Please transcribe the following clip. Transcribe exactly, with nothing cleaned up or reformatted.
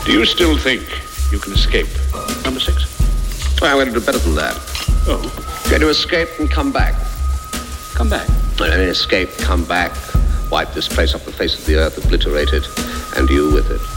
Do you still think you can escape? Number six? Well, I'm going to do better than that. Oh? I'm going to escape and come back. Come back? I mean, escape, come back, wipe this place off the face of the earth, obliterate it, and you with it.